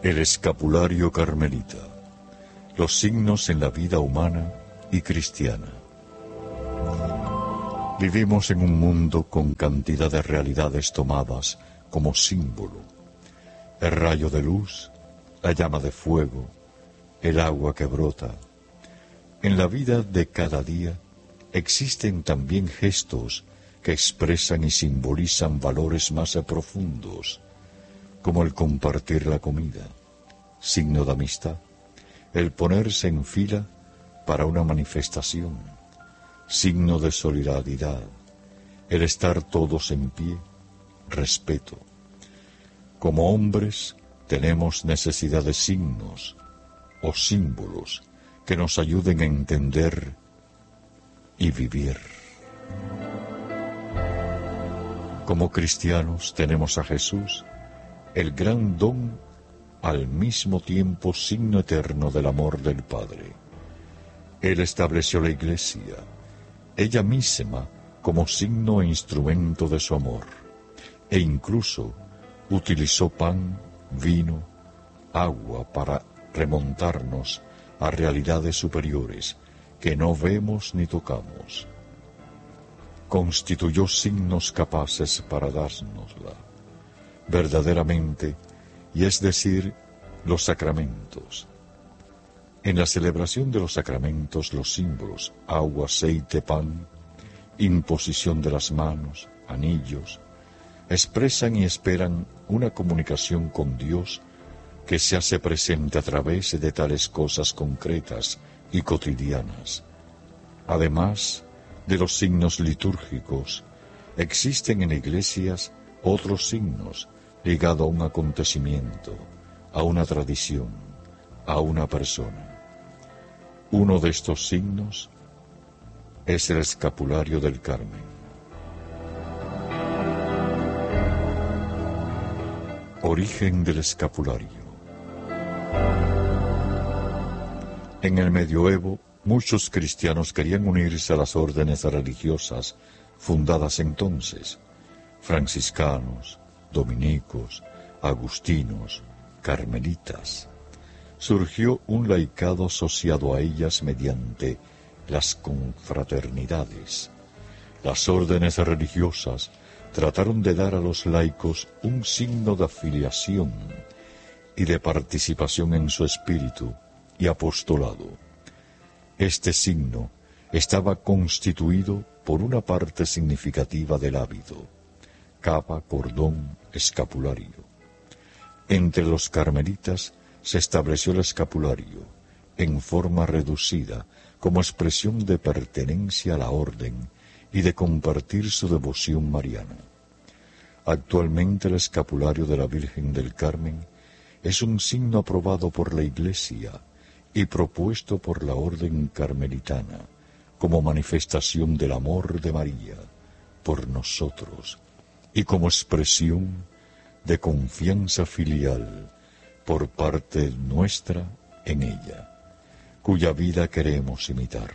El escapulario carmelita. Los signos en la vida humana y cristiana. Vivimos en un mundo con cantidad de realidades tomadas como símbolo. El rayo de luz, la llama de fuego, el agua que brota. En la vida de cada día existen también gestos que expresan y simbolizan valores más profundos, como el compartir la comida, signo de amistad, el ponerse en fila para una manifestación, signo de solidaridad, el estar todos en pie, respeto. Como hombres tenemos necesidad de signos o símbolos que nos ayuden a entender y vivir. Como cristianos tenemos a Jesús, el gran don, al mismo tiempo signo eterno del amor del Padre. Él estableció la Iglesia, ella misma como signo e instrumento de su amor, e incluso utilizó pan, vino, agua para remontarnos a realidades superiores que no vemos ni tocamos. Constituyó signos capaces para dárnosla, verdaderamente, y es decir, los sacramentos. En la celebración de los sacramentos, los símbolos, agua, aceite, pan, imposición de las manos, anillos, expresan y esperan una comunicación con Dios que se hace presente a través de tales cosas concretas y cotidianas. Además de los signos litúrgicos, existen en iglesias otros signos ligados a un acontecimiento, a una tradición, a una persona. Uno de estos signos es el escapulario del Carmen. Origen del escapulario. En el medioevo, muchos cristianos querían unirse a las órdenes religiosas fundadas entonces: franciscanos, dominicos, agustinos, carmelitas. Surgió un laicado asociado a ellas mediante las confraternidades. Las órdenes religiosas trataron de dar a los laicos un signo de afiliación y de participación en su espíritu y apostolado. Este signo estaba constituido por una parte significativa del hábito: capa, cordón, escapulario. Entre los carmelitas se estableció el escapulario, en forma reducida, como expresión de pertenencia a la orden y de compartir su devoción mariana. Actualmente el escapulario de la Virgen del Carmen es un signo aprobado por la Iglesia y propuesto por la Orden Carmelitana como manifestación del amor de María por nosotros y como expresión de confianza filial por parte nuestra en ella, cuya vida queremos imitar.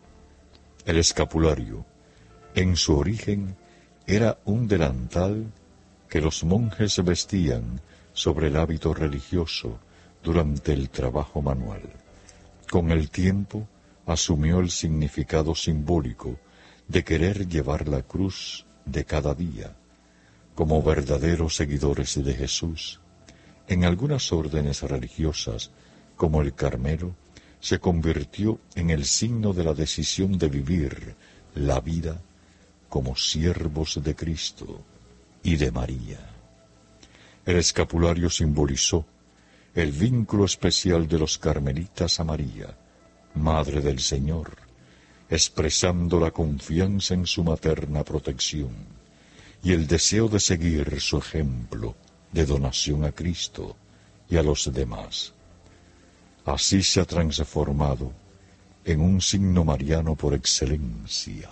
El escapulario, en su origen, era un delantal que los monjes vestían sobre el hábito religioso durante el trabajo manual. Con el tiempo asumió el significado simbólico de querer llevar la cruz de cada día. Como verdaderos seguidores de Jesús, en algunas órdenes religiosas, como el Carmelo, se convirtió en el signo de la decisión de vivir la vida como siervos de Cristo y de María. El escapulario simbolizó el vínculo especial de los carmelitas a María, Madre del Señor, expresando la confianza en su materna protección y el deseo de seguir su ejemplo de donación a Cristo y a los demás. Así se ha transformado en un signo mariano por excelencia.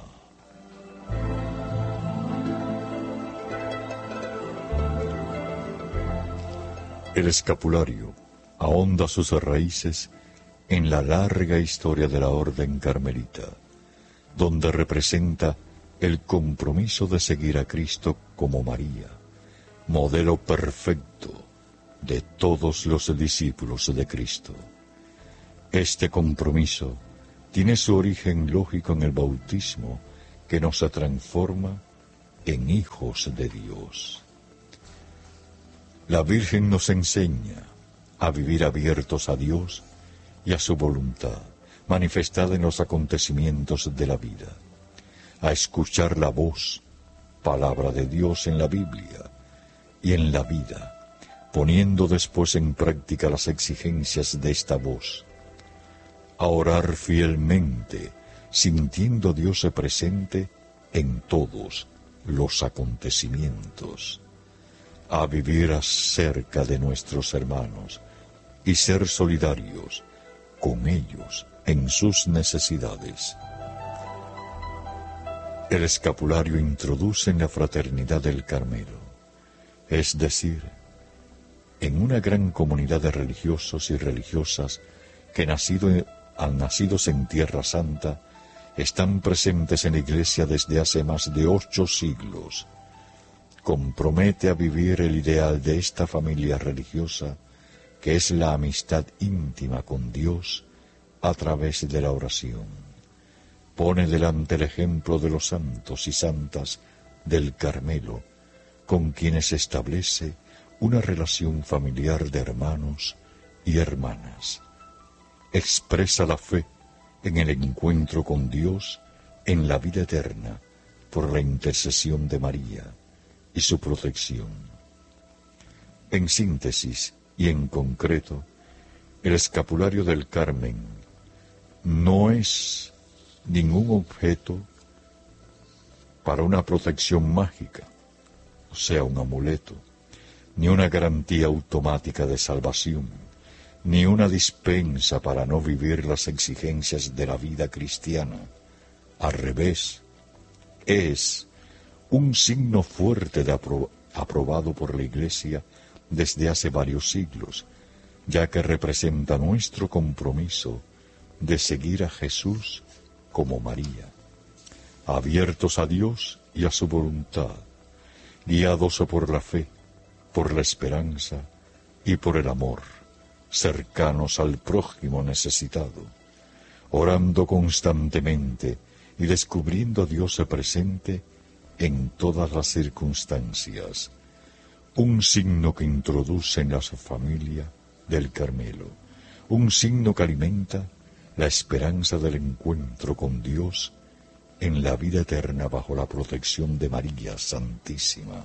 El escapulario ahonda sus raíces en la larga historia de la Orden Carmelita, donde representa el compromiso de seguir a Cristo como María, modelo perfecto de todos los discípulos de Cristo. Este compromiso tiene su origen lógico en el bautismo, que nos transforma en hijos de Dios. La Virgen nos enseña a vivir abiertos a Dios y a su voluntad, manifestada en los acontecimientos de la vida, a escuchar la voz, palabra de Dios en la Biblia y en la vida, poniendo después en práctica las exigencias de esta voz, a orar fielmente, sintiendo a Dios presente en todos los acontecimientos, a vivir cerca de nuestros hermanos y ser solidarios con ellos en sus necesidades. El escapulario introduce en la fraternidad del Carmelo, es decir, en una gran comunidad de religiosos y religiosas que nacidos en Tierra Santa, están presentes en la Iglesia desde hace más de 8 siglos. Compromete a vivir el ideal de esta familia religiosa, que es la amistad íntima con Dios a través de la oración. Pone delante el ejemplo de los santos y santas del Carmelo, con quienes establece una relación familiar de hermanos y hermanas. Expresa la fe en el encuentro con Dios en la vida eterna por la intercesión de María y su protección. En síntesis y en concreto, el escapulario del Carmen no es ningún objeto para una protección mágica, o sea, un amuleto, ni una garantía automática de salvación, ni una dispensa para no vivir las exigencias de la vida cristiana. Al revés, es un signo fuerte aprobado por la Iglesia desde hace varios siglos, ya que representa nuestro compromiso de seguir a Jesús como María, abiertos a Dios y a su voluntad, guiados por la fe, por la esperanza y por el amor, cercanos al prójimo necesitado, orando constantemente y descubriendo a Dios presente en todas las circunstancias, un signo que introduce en la familia del Carmelo, un signo que alimenta la esperanza del encuentro con Dios en la vida eterna bajo la protección de María Santísima.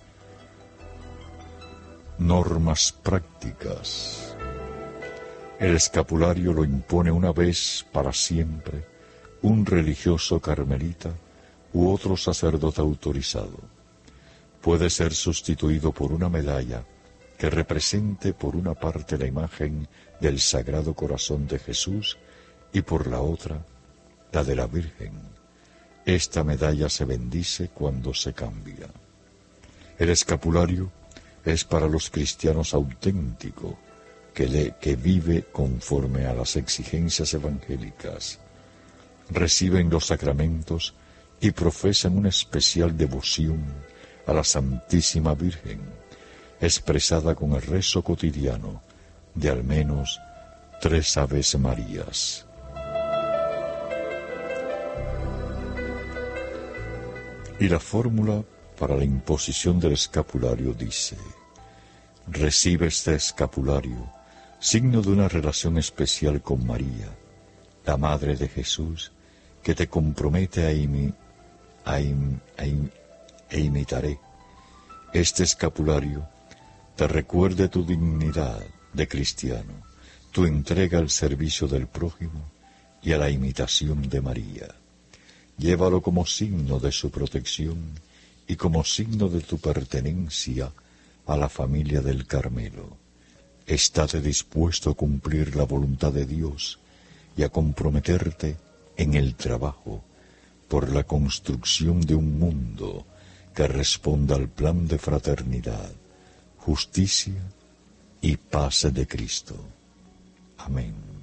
Normas prácticas. El escapulario lo impone una vez para siempre un religioso carmelita u otro sacerdote autorizado. Puede ser sustituido por una medalla que represente por una parte la imagen del Sagrado Corazón de Jesús y por la otra la de la Virgen. Esta medalla se bendice cuando se cambia. El escapulario es para los cristianos auténticos, que vive conforme a las exigencias evangélicas, reciben los sacramentos y profesan una especial devoción a la Santísima Virgen, expresada con el rezo cotidiano de al menos 3 Aves Marías. Y la fórmula para la imposición del escapulario dice: recibe este escapulario, signo de una relación especial con María, la Madre de Jesús, que te compromete e imitaré. Este escapulario te recuerde tu dignidad de cristiano, tu entrega al servicio del prójimo y a la imitación de María. Llévalo como signo de su protección y como signo de tu pertenencia a la familia del Carmelo. Estate dispuesto a cumplir la voluntad de Dios y a comprometerte en el trabajo por la construcción de un mundo que responda al plan de fraternidad, justicia y paz de Cristo. Amén.